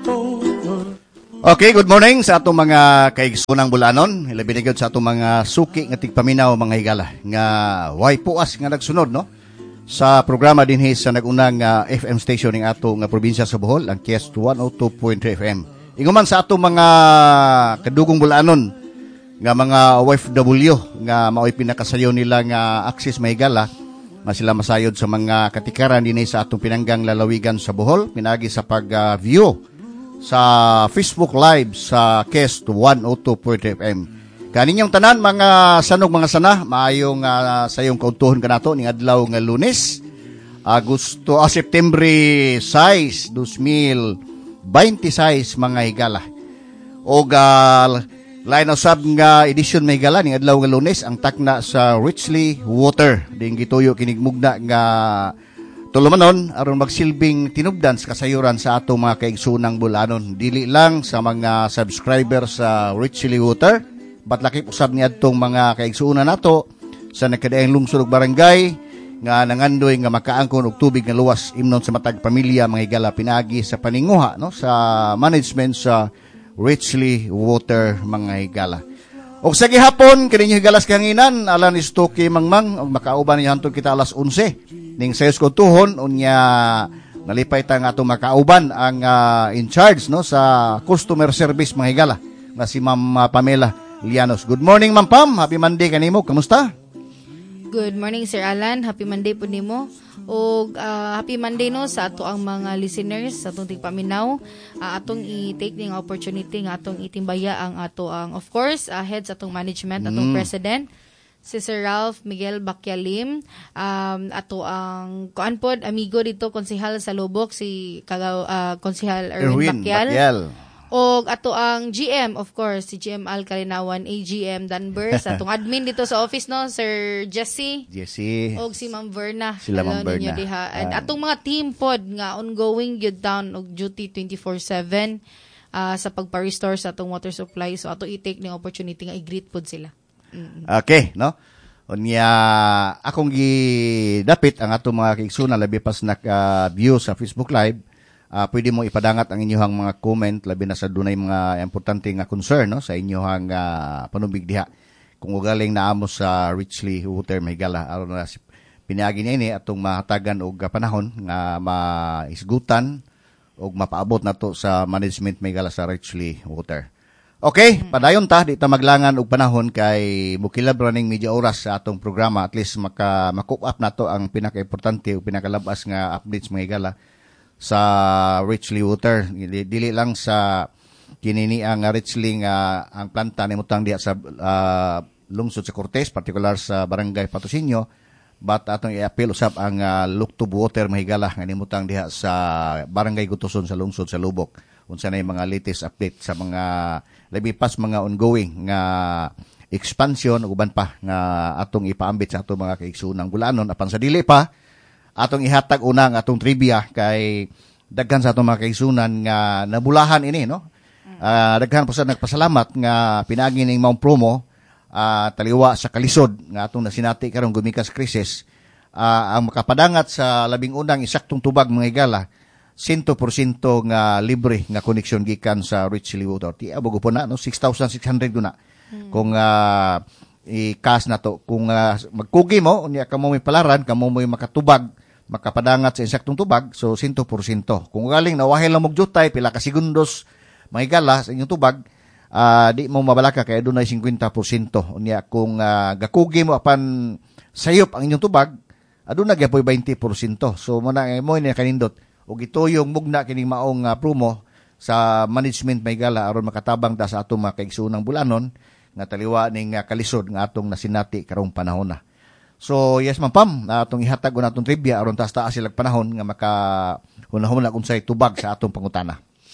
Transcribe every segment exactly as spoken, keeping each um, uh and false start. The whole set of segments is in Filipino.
Okay, good morning sa atong mga kaigsunang bulanon. Ilabi na sa atong mga suki nga tigpaminaw mga higala nga way puas nga nagsunod no sa programa dinhi sa nagunang uh, F M station ning ato nga probinsya sa Bohol, ang K S one oh two point three F M. Inguman sa atong mga kadugong bulanon nga mga O F W nga mao'y pinakasayon nila nga access mahigala nga sila masayod sa mga katikaran dinhi sa atong pinanggang lalawigan sa Bohol, pinagi sa pag-view uh, sa Facebook Live sa K S one oh two point three F M. Kaninyong tanan mga sanog mga sana, maayong uh, sayong kauntuhon kanato ning adlaw nga Lunes, Agosto, ah, September six, twenty twenty-six mga higala. O uh, line usab nga edisyon may higala ning adlaw nga Lunes ang takna sa Richly Water. Ding gituyo kinig mugna nga tulumanon aron magsilbing tinubdan sa kasayuran sa ato mga kaigsunang bulanon. Dili lang sa mga subscriber sa Richly Water, but lakip usab ni adtong mga kaigsunan nato sa nakadaayang lungsod ug barangay nga nangandoy nga makaangkon og tubig nga luwas imnon sa matag pamilya mga higala pinagi sa paninguha no sa management sa Richly Water mga higala. Og sa gihapon kininyo higalas kahanginan alan istoki mangmang og makauban niya hantod kita alas eleven ning sayos ko tuhon unya nalipay ta nga ato makauban ang uh, in charge no sa customer service mga higala nga si Ma'am uh, Pamela Lianos. Good morning Ma'am Pam, happy Monday kanimo. Kamusta? Good morning Sir Alan, happy Monday po nimo. Og uh, happy Monday no sa ato ang mga listeners sa atong tigpaminaw. Uh, atong i-take ning opportunity nga atong itimbaya ang ato ang of course uh, heads atong management, atong mm. president si Sir Ralph Miguel Bacyalim, um, ato ang kuan pod amigo dito konsehal sa Lubok si Kagaw, uh, konsehal Erwin, Erwin Bakyal. Bakyal. O ato ang G M of course si G M Al Kalinawan, A G M Danvers, atong admin dito sa office no Sir Jesse. Jesse. Og si Ma'am Verna. Sila Ma'am Verna. Diha. And uh, atong mga team pod nga ongoing gyud down og duty twenty-four seven uh, sa pagpa-restore sa atong water supply. So ato i-take ning opportunity nga i-greet pod sila. Mm-hmm. Okay, no? Unya akong gidapit ang ato mga kaigsunan labi pas naka-view sa Facebook Live. Uh, pwede mo ipadangat ang inyong mga comment labi na sa dunay mga importante nga concern no sa inyong uh, panubig diha. Kung ugaling naamo sa Richly Water mahigala aron na pinaagi niya ini atong mahatagan og panahon nga maisgutan og mapaabot nato sa management mahigala sa Richly Water. Okay, padayon ta, di ta maglangan og panahon kay mukilab running media oras sa atong programa. At least maka, makup up na to ang pinaka-importante o pinakalabas nga updates mga higala sa Richly Water. Dili, dili lang sa kinini ang Richly nga ang planta ni mutang diha sa uh, lungsod sa Cortez, particular sa Barangay Patusinyo, but atong i-appeal usab ang uh, Luktub Water mga higala nga nimutang diha sa Barangay Gutuson sa lungsod sa Lubok. Unsa na yung mga latest update sa mga labi pas mga ongoing nga expansion uban pa nga atong ipaambit sa atong mga kaigsunang bulanon. Apan sa dili pa atong ihatag una ang atong trivia kay daghan sa atong mga kaigsunan nga nabulahan ini no. Uh, daghan po sa nagpasalamat nga pinaagi ning Mount Promo uh, taliwa sa kalisod nga atong nasinati karon gumikas krisis uh, ang makapadangat sa labing unang isaktong tubag mga higala one hundred percent nga libre nga connection gikan sa Richly Water. Ti abogo po na no six thousand six hundred guna. Hmm. Kung uh, i-cash na to kung uh, magkugi mo unya kamo may palaran kamo may makatubag makapadangat sa insaktong tubag so one hundred percent. Kung galing nawahay lang og jutay pila ka segundos mahigala sa inyong tubag uh, di mo mabalaka kay adunay fifty percent. Unya kung uh, gakugi mo apan sayop ang inyong tubag aduna gyapon twenty percent. So mo na mo ni kanindot o gituyong mugna kining maong uh, promo sa management mahigala aron makatabang ta sa atong mga kaigsunang bulanon nga taliwa ning uh, kalisod nga atong nasinati karong panahon na. So yes Ma'am Pam, uh, atong ihatag ko natong trivia aron taas taas silang panahon nga maka hunahuna unsay tubag sa atong pangutana.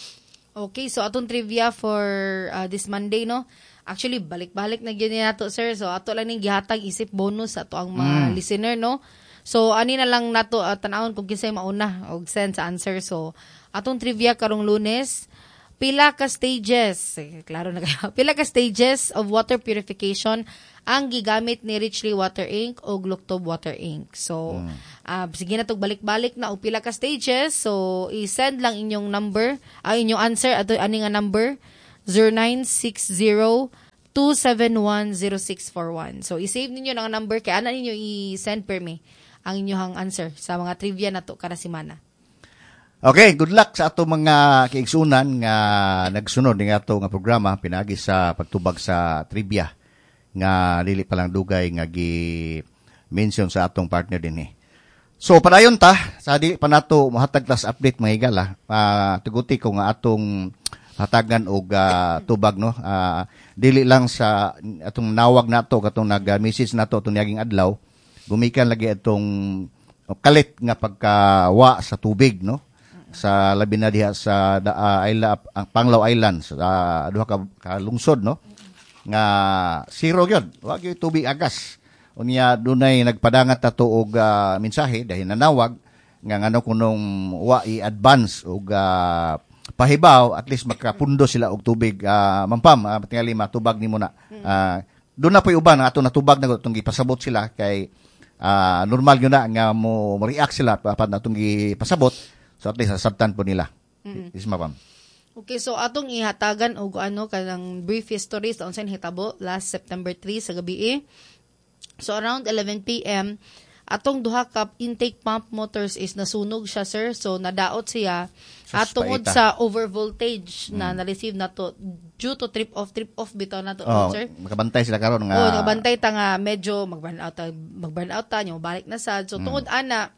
Okay, so atong trivia for uh, this Monday no. Actually balik-balik na gyud nato sir. So ato lang ning gihatag isip bonus sa ato ang mga mm. listener no. So, ani na lang nato uh, tanawon kung kinsay mauna og send sa answer. So, atong trivia karong Lunes, pila ka stages, eh, klaro na kayo, pila ka stages of water purification ang gigamit ni Richly Water Incorporated o Gluktob Water Incorporated. So, mm. uh, sige na itong balik-balik na o pila ka stages. So, i-send lang inyong number, uh, inyong answer, ato ani nga number, zero nine six zero two seven one zero six four one. So, i-save ninyo ng number, kaya ana ninyo i-send per me ang inyong answer sa mga trivia na to kada semana. Okay, good luck sa ato mga kaigsunan nga nagsunod ng ato nga programa pinagi sa pagtubag sa trivia nga dili pa lang dugay nga gi-mention sa atong partner din eh. So, padayon ta, sa dili pa nato mohatag tas update mga higala, uh, tuguti ko nga atong hatagan og uh, tubag no. Uh, dili lang sa atong nawag nato katong nag-message nato atong niaging adlaw, gumikan lagi atong kalit nga pagkawa sa tubig no. Sa labi na diha sa uh, Isla, uh, Panglao Island sa uh, duha ka, ka lungsod no. Nga zero gyud, wa gyud tubig agas. Unya dunay nagpadangat nato og uh, mensahe dahil nanawag nga ngano kunong wa i-advance og uh, pahibaw at least makapundo sila og tubig uh, mampam uh, tingali matubag nimo na. Uh, doon na po'y uban ato natubag na itong gipasabot sila kay uh, normal yun na nga mo react sila papan na itong gipasabot so at least nasabtan po nila. Mm-hmm. Is mapam. Okay, so atong ihatagan og ano kanang brief history sa unsay hitabo last September three sa gabi. Eh. So around eleven p.m. atong duha ka intake pump motors is nasunog siya, sir. So nadaot siya at tungod sa overvoltage hmm. na na-receive nato due to trip off trip off bitaw nato, oh, sir. Makabantay sila karon nga. Oh, nakabantay ta nga medyo mag-burn out ta, mag-burn out ta nyo balik na sad. So hmm. tungod ana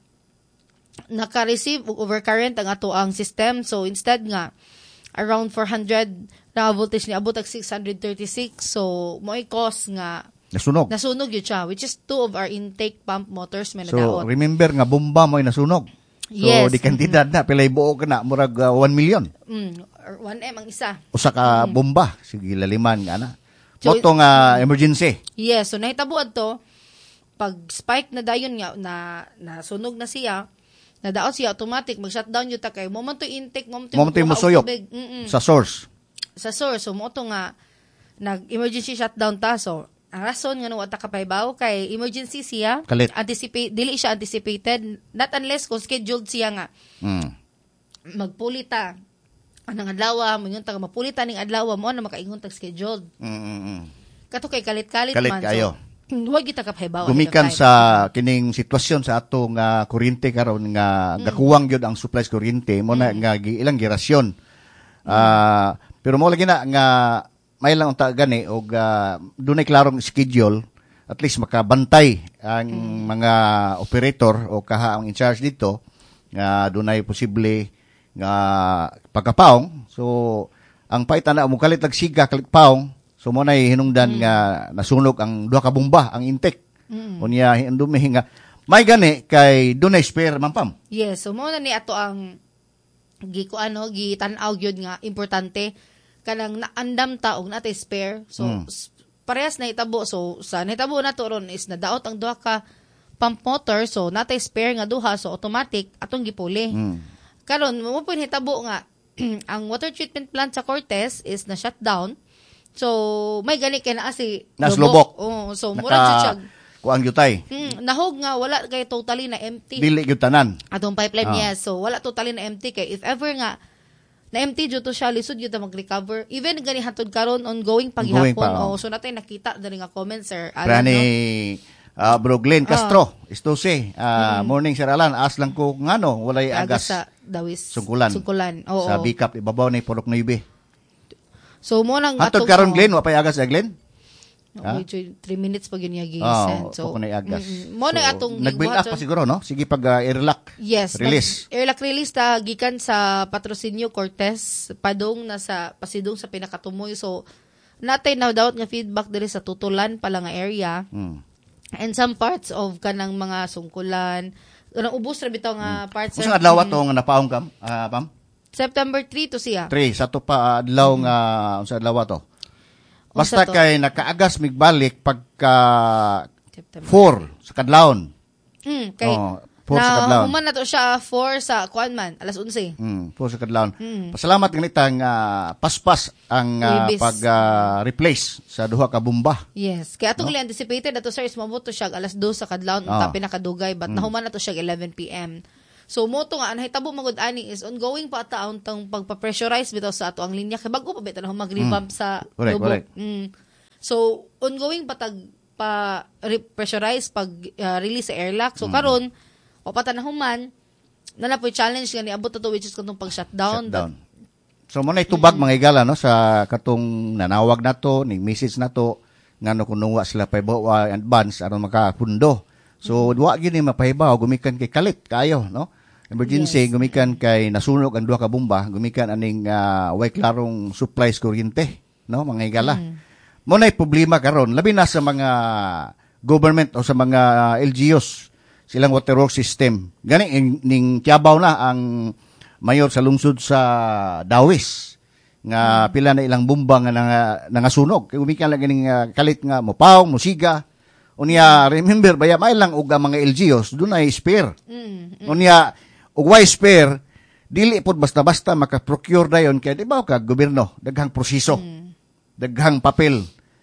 naka-receive og overcurrent ang ato ang system. So instead nga around four hundred na voltage ni abot ag six hundred thirty-six. So mo'y cause nga nasunog. Nasunog yun siya, which is two of our intake pump motors may so, nadaot. So remember nga bomba mo'y nasunog. So yes. Di kantidad na pilay buo ka na murag uh, one million. Mm, or one M ang isa. Usa ka mm. bomba sige laliman nga na. So, moto nga emergency. Yes, so nahitabo adto pag spike na dayon nga na nasunog na siya. Nadaot siya automatic mag-shutdown yun ta kay moment to intake moment to musuyok sa source sa source so mo to nga nag-emergency shutdown ta so ang rason nga no ata kapaybaw kay emergency siya Kalit. anticipate dili siya anticipated not unless kung scheduled siya nga mm. magpulita anang adlaw mo yun taga mapulita ning adlaw mo na makaingon tag scheduled mm-hmm. Kato kay kalit-kalit Kalit man kayo. So huwag kita kapaybaw. Gumikan sa kining sitwasyon sa atong uh, kuryente karon nga mm. gakuwang gyud ang supplies kuryente mo na mm. nga ilang girasyon. Mm. Uh, pero mo lagi na nga may lang unta gani og uh, dunay klarong schedule at least makabantay ang mm. mga operator o kaha ang in charge dito nga dunay posible nga pagkapaong. So ang paitan na mo kalit siga kalit paong. So mo nay hinungdan mm. nga nasunog ang duha ka bomba ang intake. Mm. Unya hindume nga may gani kay dunay spare mampam. Yes, so mo na ni ato ang gi ko ano gi tan-aw gyud nga importante kanang naandam ta og natay spare. So mm. parehas na itabo so sa nahitabo nato ron is nadaot ang duha ka pump motor so natay spare nga duha so automatic atong gipuli. Mm. Karon mo pud hitabo nga ang water treatment plant sa Cortez is na shutdown. So, may gani kay naa si Naslubok. Oh, so murag siya. Kuang yutay. Hmm, nahog nga wala kay totally na empty. Dili gyud tanan. Atong pipeline ah. Yes. So wala totally na empty kay if ever nga na empty jud to siya lisod gyud ta mag-recover. Even gani hantod karon ongoing paghihapon. Pa, oh. Oh, so natay nakita diri nga comments sir. Alan, no? uh, Bro Glenn Castro, uh, Istose. Uh, mm. Morning Sir Alan, as lang ko ngano walay agas sa dawis. Sungkulan. Sungkulan. Oo. Sa Bicap ibabaw ni Purok Nueve. So mo nang atong karon Glenn wa pay agas sa Glenn? Okay, three minutes pag yun yung oh, so ko na agas. Mm, mo na so, atong nag-build up pa siguro no? Sige pag uh, airlock. Yes, release. Nag, airlock release ta gikan sa Patrocinio Cortez padong na sa pasidong sa pinakatumoy. So natay na daot nga feedback diri sa tutulan pala nga area. Hmm. And some parts of kanang mga sungkulan. Kanang ubos ra bitaw nga hmm. parts. Unsa adlaw ato nga napaong kam? Uh, pam? September three to siya. three sa to pa adlaw nga uh, unsa adlaw to? Basta kay nakaagas migbalik pagka four sa kadlawon. Mm, kay oh, four sa Na kadlawon. human na to siya four sa kuan man, alas eleven. Mm, four sa kadlawon. Mm. Pasalamat ganitang uh, paspas ang uh, Uybis. pag-replace sa duha ka bomba. Yes. Kaya atong no? anticipated na to sir, is mabuto siya alas two sa kadlawon, Oh. unta pinakadugay, but mm. nahuman na to siya eleven p.m. So mo to nga anay tabo magud ani is ongoing pa taon tang pagpa-pressurize bitaw sa ato ang linya kay bago pa bitaw na mag-revamp mm. sa correct, lubok. correct. Mm. So ongoing pa tag pa pressurize pag uh, release sa airlock. So mm. karon o pa na human na na po challenge nga niabot to which is katong pag-shutdown. Shutdown. So mo na itubag mm-hmm. mga igala no sa katong nanawag nato, ning message nato ngano kuno wa sila paibaw advance aron makapundo. So mm-hmm. wa gyud ni mapahibaw gumikan kay kalit kayo no. Emergency yes. gumikan kay nasunog ang duha ka bomba, gumikan aning uh, way klarong supplies kuryente no mga igala. Mm. Mo na problema karon labi na sa mga government o sa mga uh, L G Us silang water works system. Gani ning Kiabaw na ang mayor sa lungsod sa Dawis nga mm. pila na ilang bomba nga nanga, nangasunog. Kay gumikan lang ning uh, kalit nga mopaw, musiga. Unya remember baya may lang og mga L G Us dunay spare. Mm. Mm. Unya ug why spare dili pod basta-basta maka-procure dayon kay di ba ka gobyerno daghang proseso. Mm. Daghang papel.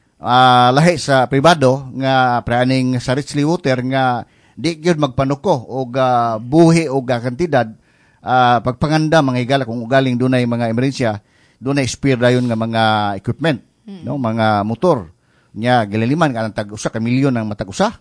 Uh, lahi sa pribado nga praning sa Richley Water nga di gyud magpanuko og uh, buhi og uh, kantidad uh, pagpanganda mga higala kung ugaling dunay mga emerhensya dunay spare dayon nga mga equipment mm. no mga motor nya gilaliman kanang tag usa ka milyon ang matag usa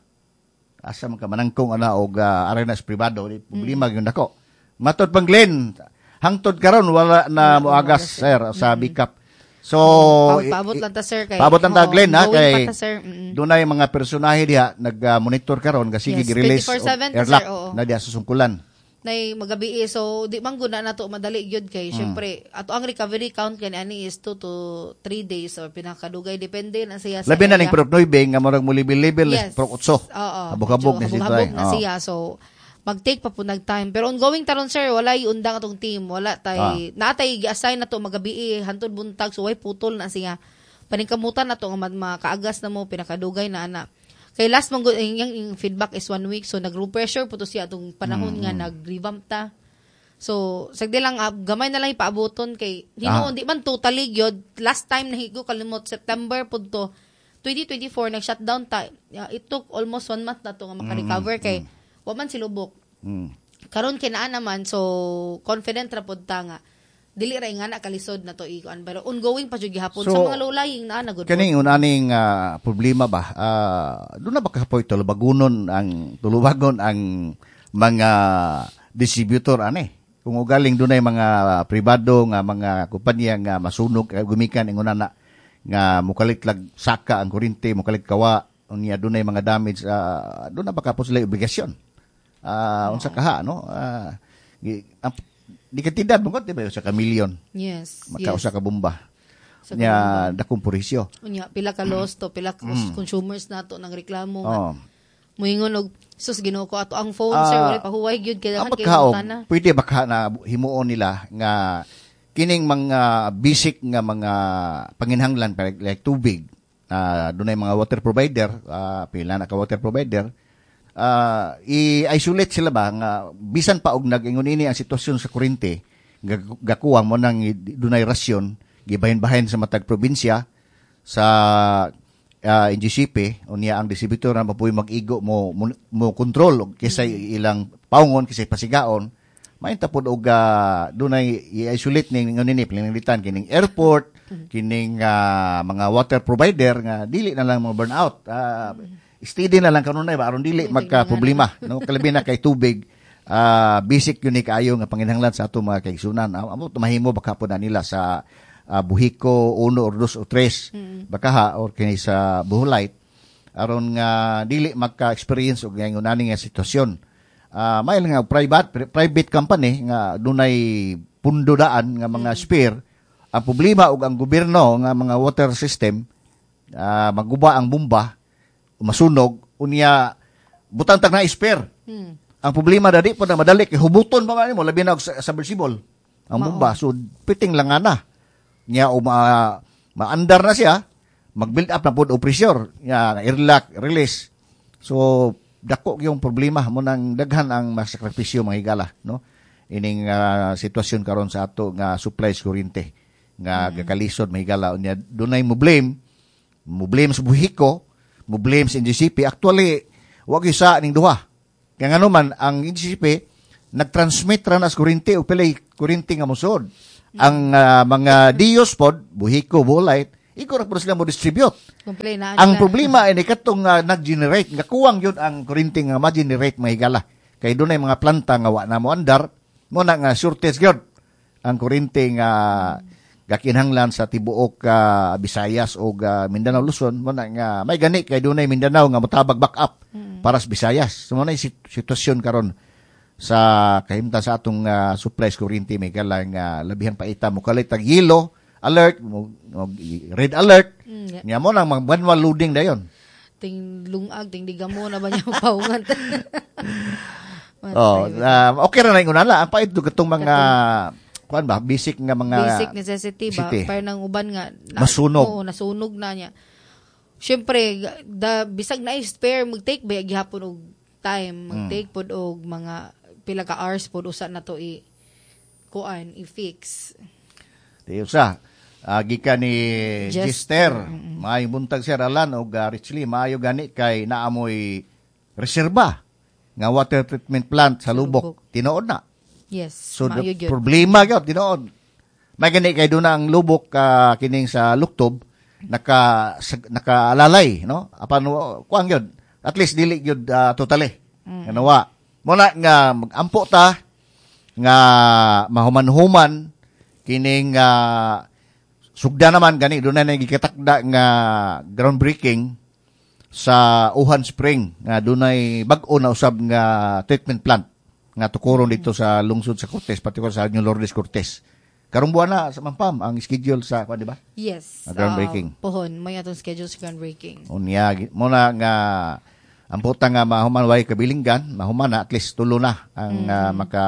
asa man ka manangkong ana og uh, arena sa pribado di problema mm. gyud nako matod pang Glen hangtod karon wala na moagas sir sa backup. So, oh, paabot lang ta sir kay. Paabot lang ta Glen ha kay. Mm-hmm. Dunay mga personahe diha nag-monitor uh, karon kasi yes, gi-release airlock na diha sa sungkulan. Nay magabi so di man guna nato madali gyud kay mm. syempre ato ang recovery count kay ani is two to three days or pinakadugay depende na siya sa. Labi na ning Prof Noybeng nga murag mo level yes. Prof Utso. Oo. Habog-habog na siya. Habog na siya so mag-take pa po nag-time. Pero ongoing taron sir, wala iundang atong team. Wala tay, ah. natay gi-assign na to magabi hantod buntag, so way putol na siya. Paningkamutan na to, nga makaagas na mo, pinakadugay na ana. Kay last mong, yung, yung feedback is one week, so nag-room pressure po to siya atong panahon mm-hmm. nga nag-revamp ta. So, sagdi lang, uh, gamay na lang ipaabuton kay, hinoon, ah. di man totally gyud last time na higo kalimot, September po to, twenty twenty-four, nag-shutdown ta. Uh, it took almost one month na to nga maka-recover mm-hmm. kay, wa man silubok. Mm. Karon kinaan naman so confident ra pod ta nga dili ra nga na kalisod na to ikuan pero ongoing pa jud gihapon so, sa mga low-lying na nagud. Kani unaning uh, problema ba? Uh, doon na ba kapoy tulubagonon ang tulubagon ang mga distributor ane? Kung ugaling dunay mga pribado nga mga kompanya nga masunog gumikan ingon na nga mukalit lag saka ang kuryente mukalit kawa unya dunay mga damage uh, doon na ba kapos sila obligasyon? Ah, uh, unsa kaha no? Ah, uh, di ka tindan mo ko diba sa ka milyon. Yes. Makausa yes. ka bomba. Nya dakong purisyo. Unya pila ka loss to, pila ka mm. consumers nato nang reklamo. Oh. Moingon og sus Ginoo ko ato ang phone uh, sir wala pahuway gyud kay dahan kay na. Pwede ba ka na himuon nila nga kining mga basic nga mga panginhanglan like tubig uh, dunay mga water provider, uh, pila na ka water provider. Uh, i-isolate sila ba nga bisan pa og nag-ingon ini ang sitwasyon sa kuryente gakuha mo nang dunay rasyon gibahin-bahin sa matag probinsya sa uh, N G C P unya ang distributor na mapuy mag-igo mo mo, mo control kaysa ilang paungon kaysa pasigaon mainta pod og uh, dunay i-isolate ning ngon ini pinanglitan kining airport kining uh, mga water provider nga dili na lang mga burnout uh, steady na lang kanunay ba aron dili magka problema no kalabi na kay tubig uh, basic yun ni kaayo nga panginahanglan sa ato mga kaigsunan amo mahimo baka po na nila sa uh, buhiko uno or dos o tres mm-hmm. baka ha or kini sa buhulay aron nga dili magka-experience og ngayon ani nga sitwasyon uh, may nga private private company nga dunay pundo daan nga mga mm-hmm. spare ang problema og ang gobyerno nga mga water system uh, maguba ang bomba masunog unya butang tag na spare. Hmm. Ang problema dadi po na madali kay hubuton pa man mo labi na sa submersible. Ang bomba so piting lang ana. Nya o ma maandar na siya, mag-build up na pod o pressure, nya airlock release. So dako yung problema mo nang daghan ang masakripisyo mga higala, no? Ining uh, sitwasyon karon sa ato nga supplies kuryente nga mm-hmm. gakalisod mga higala unya dunay mo blame, mo blame sa buhiko, mo blame sa N G C P. Actually, wag isa ning duha. Kaya nga man ang N G C P nag-transmit ra nas kuryente o pilay kuryente nga mosod. Mm-hmm. Ang uh, mga D O S pod, buhiko, bulight, iko ra po sila mo distribute. Na ang problema ay katong uh, nag-generate, nga kuwang yun ang kuryente nga ma-generate mga higala. Kaya doon ay mga planta nga wa na mo andar, mo na nga shortage yun. Ang kuryente nga gakinhanglan sa tibuok uh, Visayas o uh, Mindanao Luzon, mo na nga may gani kay doon ay Mindanao nga motabag backup mm. para sa Visayas. So mo na sit- sitwasyon karon sa kahimtang sa atong uh, supplies kuryente may higala nga labihan pa ita mo kalit tag yellow alert, mo, mo, red alert. Mm, yeah. Nga mo nang manual loading dayon. Ting lungag, ting digamo na ba niya paungan. oh, uh, okay ra na ingon ala. Ang pait katong mga kuan ba, basic nga mga basic necessity ba para nang uban nga na, masunog. Oo, nasunog na niya. Syempre, da bisag na spare mag-take ba gihapon og time, mag-take mm. pod og mga pila ka hours pod usa na to i kuan i-fix. Diyo sa Uh, gikan ni Jester, mm-hmm. maayong buntag Sir Alan o uh, Richly, maayo gani kay naamoy reserba nga water treatment plant sa Lubok. Tinuod na. Yes, so the yun. Problema gyud tinuod. May gani kay doon na ang Lubok uh, kining sa Luktob naka nakaalalay, no? Apan kuang gyud. At least dili gyud uh, totally. Mm-hmm. Kanawa. Muna nga magampo ta nga mahuman-human kining uh, sugda naman gani doon na nagikatakda nga groundbreaking sa Uhan Spring nga doon ay bag-o na usab nga treatment plant nga tukuron dito sa lungsod sa Cortez, partikular sa New Lourdes Cortez. Karong buwan na sa Mampam ang schedule sa kuan di ba? Yes. Uh, groundbreaking. Uh, pohon may atong schedule sa groundbreaking. Unya mo na nga ang puta nga mahuman way kabilinggan, mahuman na at least tulo na ang mm-hmm. uh, maka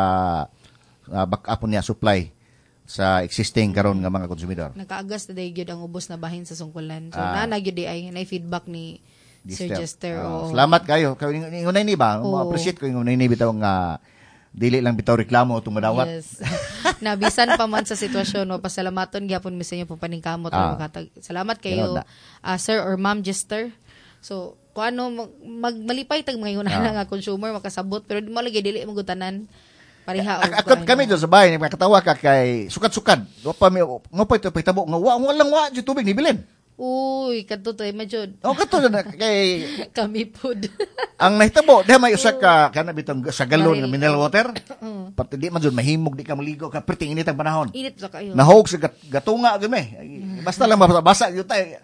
uh, back up niya supply sa existing karon nga mga konsumidor. Nakaagas na day gyud ang ubos na bahin sa sungkulan. So ah. na gyud ay na feedback ni Sir Jester. Oh. Salamat kayo. Ingunay ni ba? Oh. Mo-appreciate ko ingunay ni bitaw nga dili lang bitaw reklamo o tumadawat. Yes. Nabisan pa man sa sitwasyon o pasalamaton gyapon mi sa inyo papaningkamot ah. makatag. Salamat kayo uh, Sir or Ma'am Jester. So kung ano magmalipay tag mga yun ah. nga consumer makasabot pero di mo lagi dili magutanan. Pariha og Ak- kami do sa bahay nakatawa ka kay sukat-sukat. Wa pa mi mo pa ito pitabo nga wa lang wa jud tubig ni bilin. Uy, kadto to imay jud. Oh, kadto na kay kami pod. Ang nahitabo diha may usa ka kana bitong sa galon nga mineral water. Pati di man jud mahimog di ka maligo ka perting init ang panahon. Init sa kayo. Nahog sa gatunga gyud me. Basta lang mabasa gyud tay.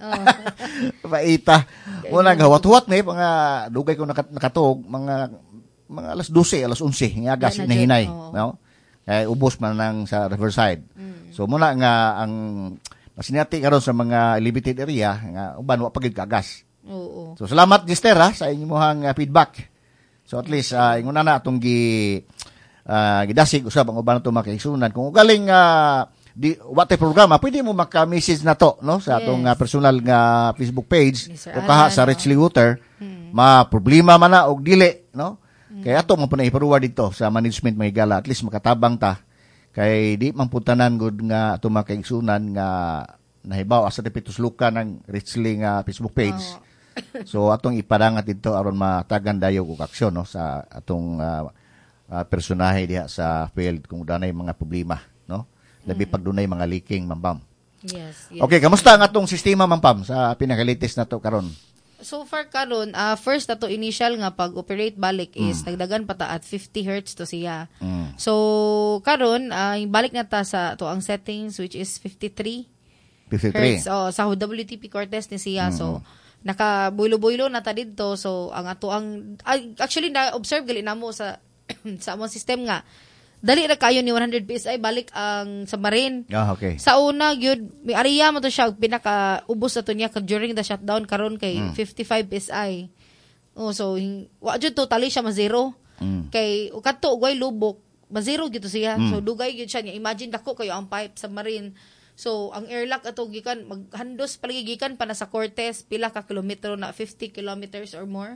Paita. Wala nga wat-wat ni mga dugay ko nakatog mga mga alas dose, alas onse, nga gas na hinay, oh. no? Eh, ubos man nang sa Riverside. Mm. So, muna nga, ang masinati karon sa mga limited area, nga, uban, wa pagid kagas. Oo. So, salamat, Gister, ha, sa inyong uh, feedback. So, at least, uh, ingon na na, itong gi, uh, gidasig, usab, ang uban na ito makaisunan. Kung galing, uh, di, what a programa, pwede mo maka-message na to, no? Sa atong yes. uh, personal nga Facebook page, o kaha sa Richly Water, hmm. ma-problema man na, o dili, no? Kaya ato mo po na iparuwa dito sa management may gala. At least makatabang ta. Kay di man puntanan good nga ato makaigsunan nga nahibaw asa depitos luka ng Richly nga Facebook page. Oh. So atong ipadangat dito aron matagan dayo og aksyon no sa atong uh, uh, personahe diha sa field kung danay mga problema no. Labi mm-hmm. pag dunay mga leaking mambam. Yes, yes. Okay, kamusta ang atong sistema mambam sa pinaka-latest na to karon? So far karon, uh, first ato initial nga pag-operate balik is mm. nagdagan pa ta at fifty hertz to siya. Mm. So karon, uh, balik na ta sa to ang settings which is fifty-three hertz. Oh, sa W T P Cortez ni siya. Mm. So naka builo-builo na ta didto. So ang ato ang uh, actually na observe gali namo sa sa among system nga dali ra kayo ni one hundred P S I balik ang submarine. Ah, okay. Sa una gyud may area mo to siya pinaka ubos na to niya during the shutdown karon kay mm. fifty-five P S I. Oh, so wa jud totally siya ma zero. Mm. Kay kadto ugay lubok, ma zero gyud to siya. Mm. So dugay gyud siya niya. Imagine dako kayo ang pipe submarine. So ang airlock ato gikan maghandos palagi gikan pa na sa Cortez pila ka kilometro na fifty kilometers or more.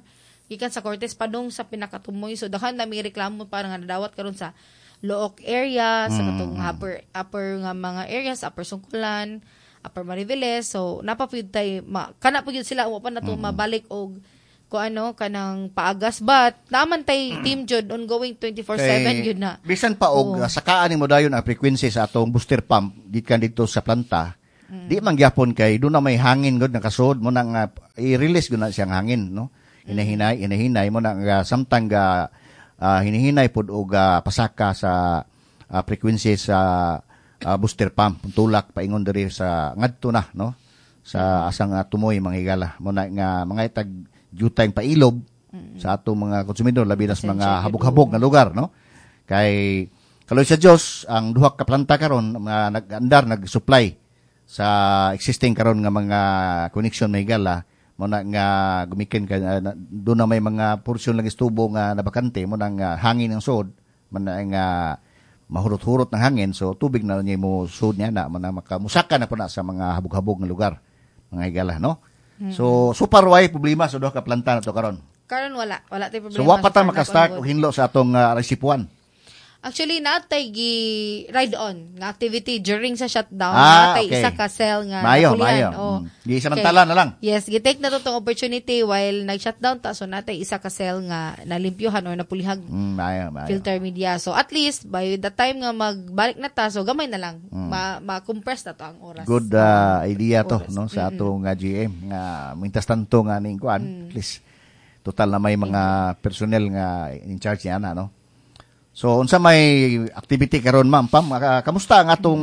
gikan sa Cortes padung sa pinakatumoy. So daghan na may reklamo para nga nadawat karon sa Look area, sa katong upper upper nga mga areas, upper Sungkulan, upper Mariveles. So napapud tay ma, kana pud sila wa pa nato mabalik og ko ano kanang paagas but naman tay team jud ongoing twenty-four seven yun na. Bisan pa og oh. sakaan ni mo dayon ang frequency sa atong booster pump gikan dito sa planta. Mm. Di man gyapon kay do na may hangin gud nakasud mo nang uh, i-release gud na siyang hangin no. Inahinay inahinay mo nang uh, samtang ga uh, hinihinay pod og uh, pasaka sa uh, frequency sa uh, booster pump tulak paingon diri sa ngadto na no sa asang uh, tumoy manghigala mo na nga mga itag jutay pailob mm-hmm. sa ato mga konsumidor labi na sa mga habog-habog na lugar no kay kaloy sa Dios ang duha ka planta karon mga nag-andar nag-supply sa existing karon nga mga connection may gala mo na nga gumikin ka uh, do na may mga porsyon lang istubo nga nabakante mo na nga hangin ang sod man na nga mahurot-hurot ng hangin so tubig na niya mo sod niya na mo na makamusaka na po na sa mga habog-habog na lugar mga igala no. Mm-hmm. So, super way problema sa duha ka planta na to karon. Karon wala, wala tay problema. So, wa pa ta maka-start og hinlo sa atong uh, resipuan. Actually, natay gi ride on nga activity during sa shutdown. Ah, natay okay. isa ka cell nga mayo, nakulian. mayo. Oh. Mm. Di samantala okay. na lang. Yes, gi-take na to tong opportunity while nag-shutdown ta so natay isa ka cell nga nalimpyuhan or napulihag. Mm, mayo, mayo. Filter media. So at least by the time nga magbalik na ta so gamay na lang mm. ma ma-compress na to ang oras. Good uh, idea to oras. no sa mm-hmm. atong uh, G M nga mintas tanto nga ning kuan. Mm. At least total na may mga mm-hmm. personnel nga in charge niya na no. So, unsa may activity karon ma'am Pam? Kamusta ang atong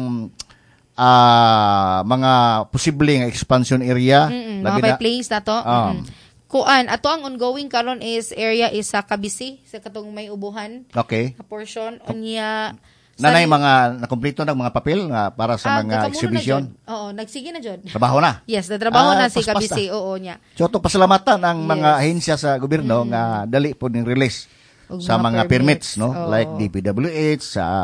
uh, mga posibleng expansion area? Mm-mm, mga playings na to. Um, Kuan, ato ang ongoing karon is area is sa Kabisi, sa katong may ubuhan. Okay. A portion. Unya, nanay mga nakumpleto ng mga papel nga para sa ah, mga exhibition. Na Oo, nagsige na jud. Trabaho na. Yes, natrabaho ah, na si Kabisi. Oo nya. So, ito pasalamatan ang yes. mga ahensya sa gobyerno mm. nga dali po ning release sa mga, mga permits, permits no oh. like D P W H sa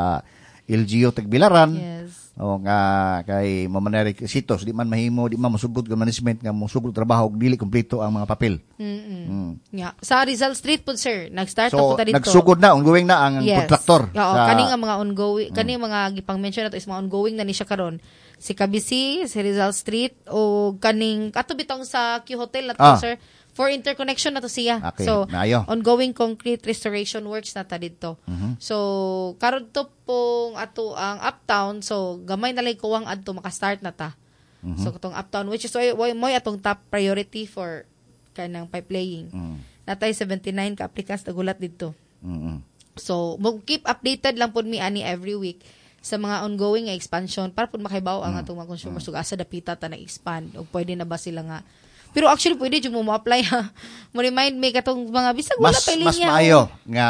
L G U Tagbilaran yes. o nga kay mamaneri sitos di man mahimo di man mosugod ng management nga mosugod trabaho ug dili kumpleto ang mga papel. Mm. Yeah. Sa Rizal Street po sir, nag-start so, na po ta dito. Nagsugod na ongoing na ang yes. kontraktor. Oo, sa... kani nga mga ongoing, kani mm. mga gipang mention nato is mga ongoing na ni siya karon. Si Kabisi, si Rizal Street o kaning ato bitong sa Q Hotel na to ah. sir. For interconnection na to siya. Okay. So, Nayo. ongoing concrete restoration works na ta dito. Mm-hmm. So, karon to pong ato ang uptown. So, gamay na lang kuwang adto maka-start na ta. Mm-hmm. So, katong uptown, which is why mo atong top priority for kanang pipe-laying. Mm-hmm. Natay seventy-nine ka applicants na gulat dito. Mm-hmm. So, mag-keep updated lang po mi ani every week sa mga ongoing expansion para po makahibaw ang mm-hmm. atong mga consumers mm-hmm. asa dapita ta na-expand o pwede na ba sila nga. Pero actually, pwede dyan mo ma-apply ha. Mo-remind me katong mga bisag wala pa linya. Mas maayo nga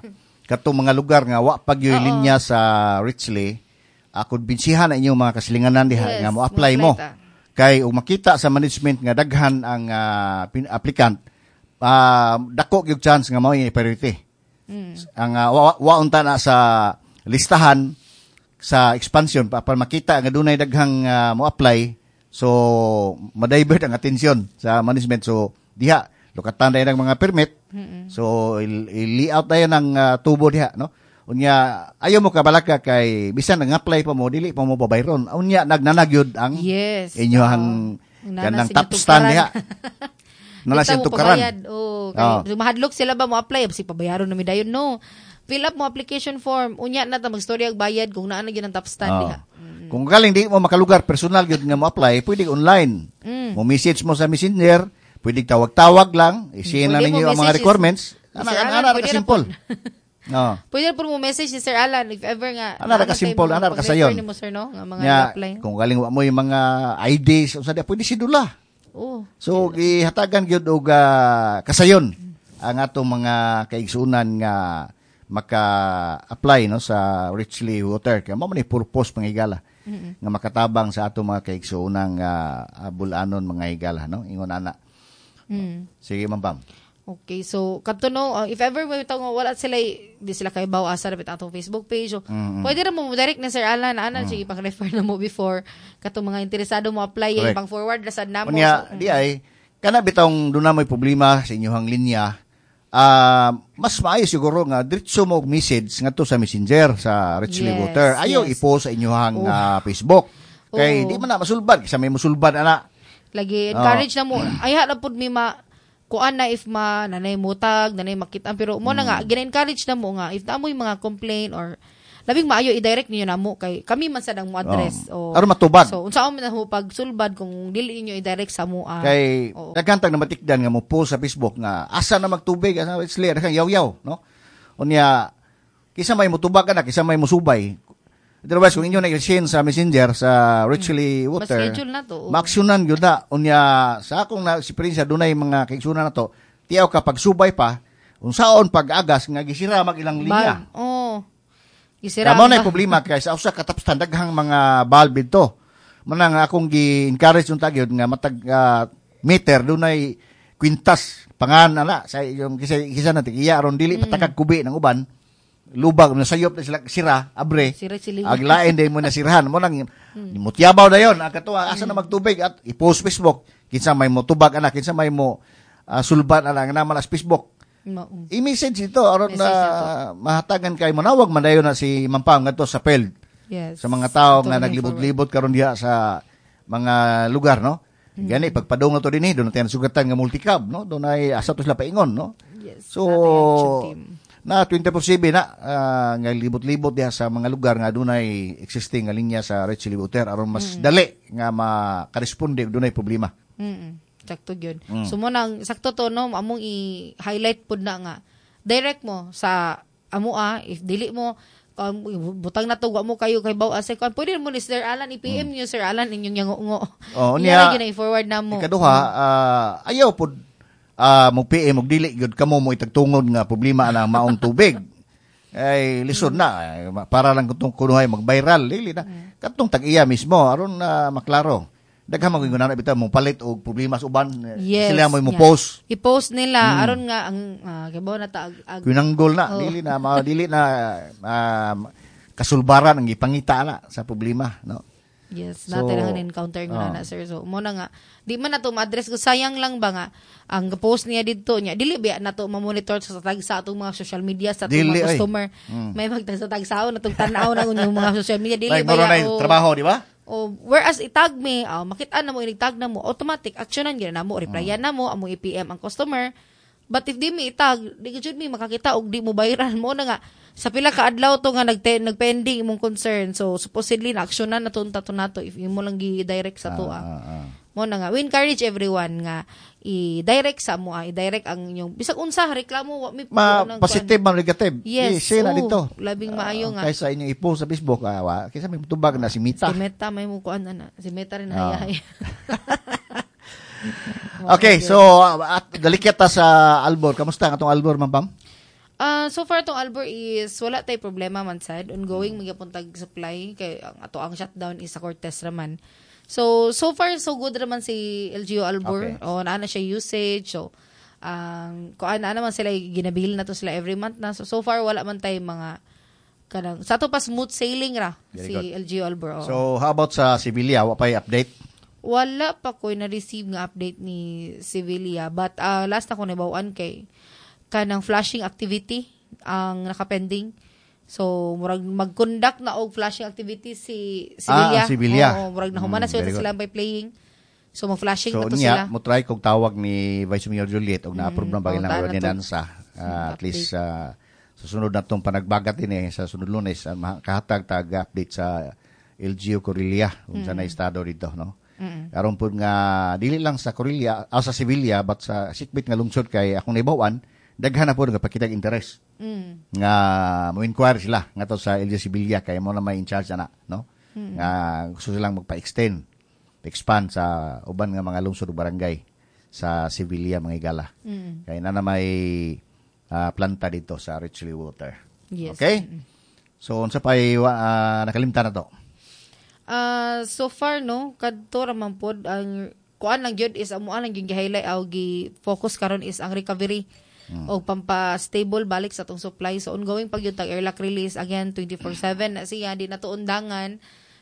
katong mga lugar nga wa pag yung linya sa Richley, ako uh, binsihan na inyong mga kasilinganan diha yes, nga mo-apply mo. Ta. Kay ug makita sa management nga daghan ang uh, applicant, uh, dako gyud chance nga mao yung priority. Mm. Ang uh, wa, wa unta na sa listahan sa expansion para makita nga dunay daghang uh, mo-apply. So, ma-divert ang atensyon sa management. So, diha, lukatan tayo ng mga permit. Mm-hmm. So, i-layout tayo ng uh, tubo diha, no? Unya, ayaw mo kabalaka kay, bisan nang-apply pa mo, dili pa mo pabayron. Unya, nagnanagyod ang yes. inyo ang uh, kanang top stand diha. Nala siya tukaran. Oh, kay, oh. Mahadlok sila ba mo apply? Si pabayaron na mi dayon, no? Fill up mo application form. Unya na ta mag-storya og bayad kung naa na gyud ang top stand oh. diha. Kung galing di mo makalugar, personal yun nga mo apply, pwede online. Mm. Mo message mo sa messenger, pwede tawag-tawag lang, i-share na ninyo ang mga requirements. Ana, ana, ana, simple. No. Pwede po mo message si Sir Alan if ever nga. Ana, ka simple, ana, ka sayon. Mo, sir, no? Nga mga nga, apply. kung galing mo yung mga I Ds, o sadya, pwede sidula. Oh. So, ihatagan yun og uh, kasayon ang atong mga kaigsunan nga maka-apply no sa Richley Water. Kaya mo man i-purpose mga higala. Mm-hmm. Nga makatabang sa ato mga kaigsuunang uh, bulanon mga higala no ingon ana. Mm. Sige ma'am Pam. Okay, so kadto no uh, if ever may tawo wala sila di sila kay baw asa dapat atong Facebook page so mm-hmm. pwede ra mo direct na Sir Alan ana mm. sige pag-refer na mo before katong mga interesado mo apply eh, pang forward ra sad namo so, di ay kana bitong doon na may problema sa inyong linya, ah mas maayo siguro nga diretso mo og message ngadto sa Messenger sa Richly Yes, Water. Ayaw yes. i-post sa inyong Oh. ah, Facebook. Kay Oh. di man na masulbad, sa may musulbad ana. Lagi encourage na mo. Ay ha na pud mi ma kuan na if ma nanay mutag, nanay makita pero mo na nga gina-encourage na mo nga if naamoy mga complaint or labing maayo i-direct niyo namo kay kami man sad ang mo address. Oh. O Aron matubag. so unsa man na ho pag sulbad kung dili niyo i-direct sa mo. ah, Kay oo. nagkantag na matikdan nga mo post sa Facebook nga asa na magtubig, asa it's clear kang yaw-yaw, no? Unya kisa may motubag ka na, kisa may musubay. Otherwise, kung inyo na i-send sa Messenger sa Richly Water, Ma-schedule na to, oo. maaksyonan yun na. Unya, sa akong na eksperyensya, dunay mga kaigsunan na to, tiyaw ka pagsubay pa, unsaon pag-agas, nga gisira mag ilang linya. Bal- Oh. Gisira. Kamo na ba? yung problema, kaya sa usa katapos daghang mga bulb ito. Muna nga akong gi-encourage yung tagyod nga matag ah, meter, dunay kwintas, pangan, ala, sa yung kisa, kisa natin, iya, aron dili, patakag kubi ng uban, lubag, nasayop na sila sira, abre, Sira sila. aglain din mo na sirahan mo nang mutyabaw na yon ang katuwa asa na magtubig at i-post Facebook kinsa may mo tubag ana kinsa may mo uh, sulban ana nga naman as Facebook Ma- i-message ito aron na Message mahatagan kay manawag man dayon na si Mampam ngadto sa field Yes. sa mga tao Ito nga rin naglibot-libot karon diha sa mga lugar no gani pagpadong na to dinhi doon natin sugatan nga multicab no doon ay asa to sila paingon no Yes. so natin yung action team. na twenty-four seven na ah, nga libot-libot diha sa mga lugar nga dunay existing nga linya sa Richly Water aron mas dali nga makaresponde dunay problema. Mm. Sakto gyud. So mo nang sakto to no among i-highlight pud na nga direct mo sa amo ah if dili mo um, butang na to wa mo kayo kay baw ase kan pwede mo ni Sir Alan i-P M niyo Sir Alan inyong yango-ngo. Oh, Iya niya- gyud i-forward na mo. Ikaduha, ah, ayaw pod ah mo P M og dili gyud kamo mo itagtungod nga problema ana maong tubig. Ay lisod na ay, para lang kutong kunuhay mag-viral dili na. Katong tag-iya mismo aron na maklaro. Daghang magingon na bitaw mo palit og problema sa uban. Yes. Sila mo mo yeah. post. I-post nila aron nga ang uh, kabaw na ta ag, ag Pinanggol na, Oh. dili na ma, dili na ah, kasulbaran ang ipangita na sa problema, no. Yes, So, natin ang encounter nga oh. na sir. So mo na nga di man na to ma-address ko sayang lang ba nga ang post niya didto niya dili ba na to ma-monitor sa tag sa atong mga social media sa atong Dili, mga ay. customer. May magtag sa na tong tan-aw na yung mga social media dili Like ba moro na ya, yung o- trabaho, di ba? o whereas itag me oh, makita na mo inig-tag na mo automatic actionan gyud na mo replyan na mo amo i-P M ang customer. But if di mi itag, di gud mi makakita og di mo bayaran mo na nga sa pila ka adlaw to nga nagte nagpending imong concern. So supposedly na aksyonan na to to nato if imo lang gi-direct sa to ah. Ah, ah. Mo na nga we encourage everyone nga i-direct sa mo ah, i-direct ang inyong bisag unsa reklamo wa mi Ma ng- positive man negative. Yes, I-share na oo. dito. Labing maayo nga. Kaysa inyo i-post sa Facebook, ah, wa, kaysa may tubag na si Mita. Si Meta may mo kuan na. Si Meta rin Ah. hayay. Okay, so uh, at dalikita sa Albor. Kamusta ang atong Albor, Ma'am Pam? Ah, so far tong Albor is wala tay problema man sad ongoing magapuntag supply kay ang ato ang shutdown is sa Cortez raman. So so far so good raman si L G U Albor. Okay. O naa na siya usage. So ang kuan na naman sila ginabil na to sila every month na. So so far wala man tay mga kanang sa to pa smooth sailing ra Very si good. L G U Albor. oo. So, how about sa Sevilla? Wa pa'y update? Wala pa ko na-receive nga update ni Sevilla. But uh, last na ko nabawaan kay kanang flashing activity ang nakapending. So, murag mag-conduct na og flashing activity si Sevilla. Ah, Sevilla. Oo, murag na humana Mm, sila very sila by playing. So, mag-flashing So, na to niya, sila. mo try kog tawag ni Vice Mayor Juliet og na-approve Mm, na bagay oo, ng tara na to. ordinansa. Ah, at least ah, sa sunod na itong panagbagat ini sa sunod lunes, ah, ma- kahatag tag-update sa L G U Corilla kung saan na estado dito, no? Mm. Aron po nga, dili lang sa Corilla, o sa Sevilla, but sa sikbit nga lungsod kay akong naibawan, daghan na po nga pakitag interes Mm. nga mo inquire sila nga to sa L G U Sevilla kay mo na may in charge na, no? Nga gusto silang magpa-extend, expand sa uban nga mga lungsod o barangay sa Sevilla mga igala. Mm. Kaya na na may ah, planta dito sa Richly Water. Yes. Okay? So, unsa pa'y uh, nakalimtan na to? Ah, so far no, kadto ra man pod ang kuan lang gyud is amo lang gyud gi-highlight aw gi-focus karon is ang recovery o pampa-stable balik sa tong supply. So ongoing pag yung tag airlock release again twenty-four seven na siya di na to undangan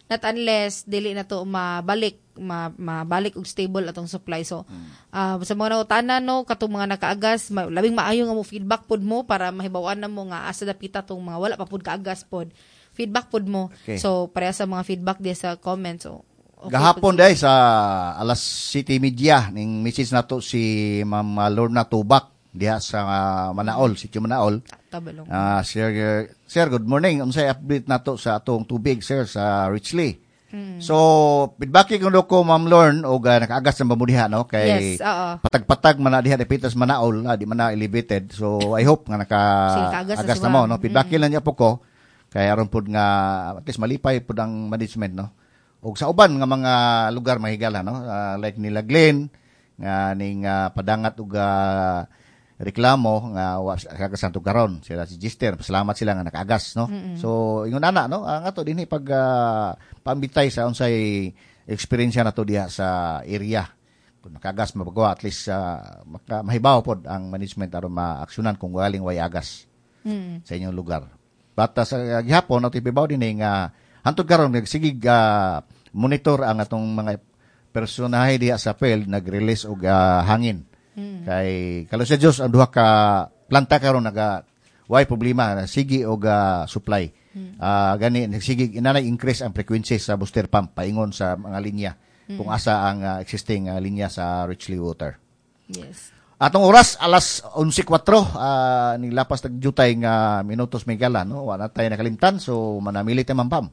not unless dili na to mabalik ma, mabalik og stable atong supply. So uh, sa mga nautanan no katong mga nakaagas ma, labing maayo nga mo feedback pod mo para mahibaw-an na mo nga asa dapita tong mga wala pa pod kaagas pod. Feedback pod mo. Okay. So pareha sa mga feedback di sa comments. So okay, gahapon day sa alas City Media ning message nato si Ma'am Lorna Tubak diha sa uh, Manaol, Sitio Manaol. Tabalong. Uh, sir, sir, good morning. Unsay update nato sa atong tubig, sir, sa Richley. Hmm. So, feedbacking ko ko, Ma'am Lorn, o uh, nakaagas ng bamudiha, no? Kay yes, oo. patag-patag man na diha depitas Manaol, ah, di man na elevated. So, I hope nga naka-agas na mo, no? Feedbacking hmm. lang niya po ko. Kaya aron pod nga, at least malipay pod ang management, no? O sa uban nga mga lugar mahigala, no? Uh, like nila Glen, nga ning uh, padangat og uh, reklamo nga kagasanto karon sila si Gister, salamat sila nga nakaagas, no. Mm-hmm. So ingon ana, no, ang ato dinhi pag uh, pambitay sa unsay experience nato diha sa area kung nakaagas mabagawa at least uh, maka, mahibaw pod ang management aron maaksyonan kung galing way agas mm-hmm. sa inyong lugar. But uh, sa uh, gihapon ato ibabaw dinhi nga hantod karon nagsigig uh, monitor ang atong mga personahe diha sa field nag-release og uh, hangin. Hmm. Kay kalo sa Dios ang duha ka planta karon naga way problema sige og uh, supply. Hmm. Uh, gani sige inanay increase ang frequency sa booster pump paingon sa mga linya hmm. kung asa ang uh, existing uh, linya sa Richley Water. Yes. Atong oras alas onse kwatro uh, ni lapas tagjutay nga minutos may gala, no. Wala tay nakalimtan so manamili tay mampam.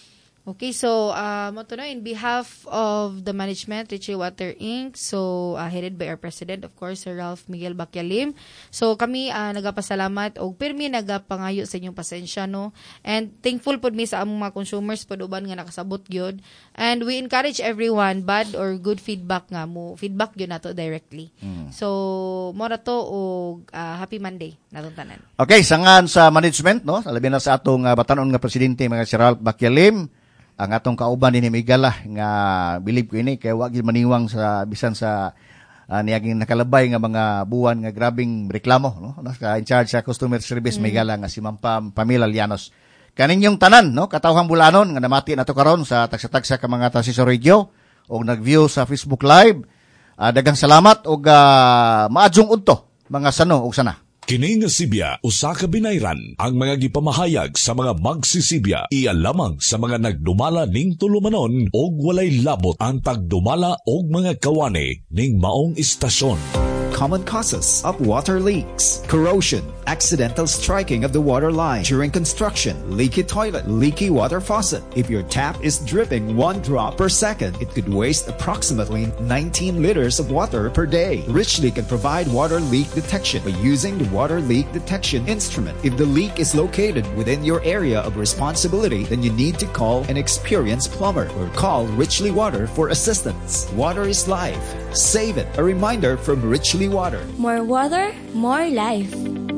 Okay, so uh, mo to no, in behalf of the management, Richley Water Incorporated, so uh, headed by our president, of course, Sir Ralph Miguel Bacquialim. So kami uh, nagapasalamat og pirmi nagapangayo sa inyong pasensya, no. And thankful pod mi sa among mga consumers pod uban nga nakasabot gyud. And we encourage everyone bad or good feedback nga mo feedback gyud nato directly. Mm. So mo ra to og uh, happy Monday natong tanan. Okay, sangan sa management, no. Labi na sa atong uh, batan-on nga presidente mga Sir Ralph Bacquialim. Ang atong kauban din Migala nga believe ko ini kay wa gyud maniwang sa bisan sa uh, niyaging nakalabay nga mga buwan nga grabing reklamo, no, no ka in charge sa customer service mm. Migala nga si Ma'am Pamela Llanos. Kaninyong tanan, no, katawhang bulanon nga namati nato karon sa tagsa-tagsa ka mga tasis sa radio o nag-view sa Facebook Live. Uh, daghang salamat og uh, maadjong udto mga sano ug sana. Kini nga Sibya usa ka binayran ang mga gipamahayag sa mga magsisibya iya lamang sa mga nagdumala ning tulumanon og walay labot ang pagdumala og mga kawani ning maong istasyon. Common causes of water leaks: corrosion, accidental striking of the water line during construction, leaky toilet, leaky water faucet. If your tap is dripping one drop per second, it could waste approximately nineteen liters of water per day. Richley can provide water leak detection by using the water leak detection instrument. If the leak is located within your area of responsibility, then you need to call an experienced plumber or call Richley Water for assistance. Water is life. Save it. A reminder from Richley Water. More water, more life.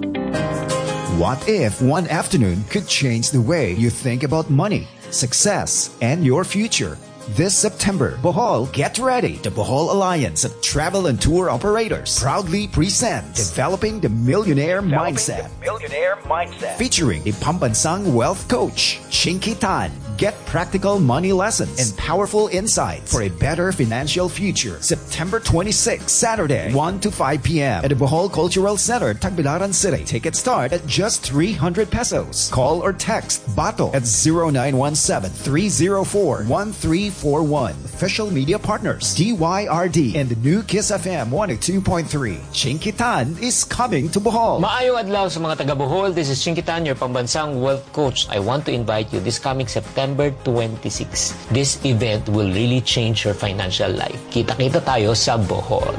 What if one afternoon could change the way you think about money, success, and your future? This September, Bohol, get ready. The Bohol Alliance of Travel and Tour Operators proudly presents Developing the Millionaire Developing Mindset. The Millionaire Mindset. Featuring a Pambansang wealth coach, Chinky Tan. Get practical money lessons and powerful insights for a better financial future. September twenty-sixth, Saturday, one to five p.m. at the Bohol Cultural Center, Tagbilaran City. Tickets start at just three hundred pesos. Call or text Bato at zero nine one seven, three zero four, one three four one. Official media partners, D Y R D and the new Kiss F M one oh two point three. Chinky Tan is coming to Bohol. Maayong adlaw sa mga taga Bohol. This is Chinky Tan, your Pambansang wealth coach. I want to invite you this coming September twenty-sixth. This event will really change your financial life. Kita-kita tayo sa Bohol.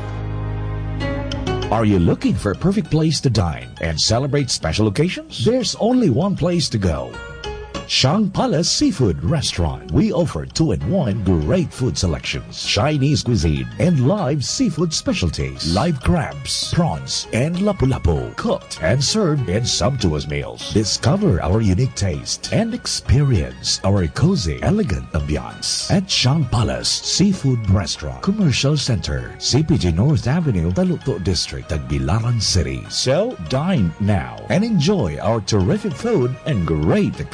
Are you looking for a perfect place to dine and celebrate special occasions? There's only one place to go. Shang Palace Seafood Restaurant. We offer two-in-one great food selections, Chinese cuisine, and live seafood specialties, live crabs, prawns, and lapu-lapu, cooked and served in sumptuous meals. Discover our unique taste and experience our cozy, elegant ambiance at Shang Palace Seafood Restaurant, Commercial Center, C P G North Avenue, Taluto District, Tagbilaran City. So, dine now and enjoy our terrific food and great accommodation.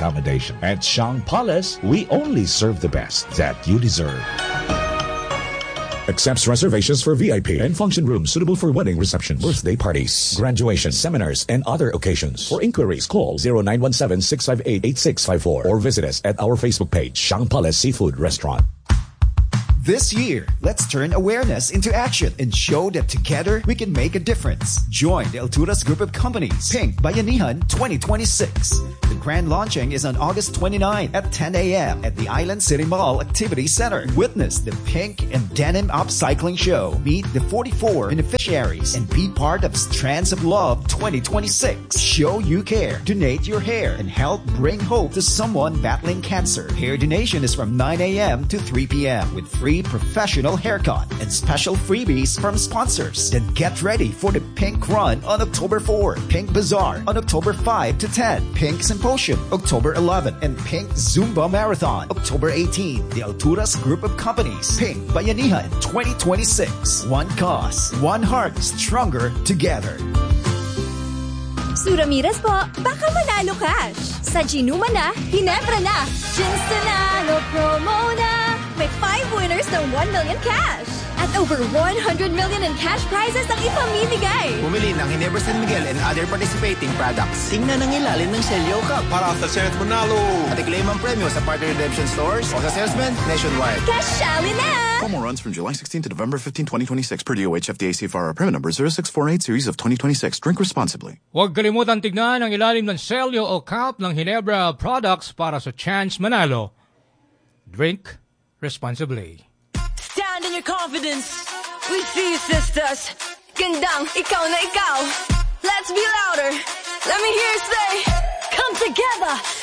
celebration. At Shang Palace, we only serve the best that you deserve. Accepts reservations for V I P and function rooms suitable for wedding receptions, birthday parties, graduation, seminars, and other occasions. For inquiries, call zero nine one seven, six five eight, eight six five four or visit us at our Facebook page, Shang Palace Seafood Restaurant. This year, let's turn awareness into action and show that together we can make a difference. Join the Alturas Group of Companies, Pink Bayanihan twenty twenty-six. The grand launching is on August twenty-ninth at ten a.m. at the Island City Mall Activity Center. Witness the Pink and Denim Upcycling Show. Meet the forty-four beneficiaries and be part of Strands of Love twenty twenty-six. Show you care, donate your hair, and help bring hope to someone battling cancer. Hair donation is from nine a.m. to three p.m. with free professional haircut and special freebies from sponsors. Then get ready for the Pink Run on October fourth, Pink Bazaar on October fifth to tenth, Pink Symposium October eleventh, and Pink Zumba Marathon October eighteenth. The Alturas Group of Companies, Pink Bayanihan twenty twenty-six. One cause, one heart, stronger together. Suramiras po, baka manalo cash. Sa Ginuma na, Ginebra na. Ginstanalo promo na. May five winners ng one million cash. At over one hundred million in cash prizes ang ipamimigay. Pumili ng Ginebra San Miguel and other participating products. Tingnan ang ilalim ng Celio Cup para sa chance manalo. At i-claim ang premyo sa partner redemption stores o sa salesman nationwide. Cashali na! Promo runs from July sixteenth to November fifteenth, twenty twenty-six per D O H F D A C F R. Permit number zero six four eight series of twenty twenty-six. Drink responsibly. Huwag kalimutan tignan ang ilalim ng Celio o cup ng Ginebra products para sa chance manalo. Drink responsibly. Stand in your confidence. We see you, sisters. Gandang, ikaw na ikaw. Let's be louder. Let me hear you say, come together.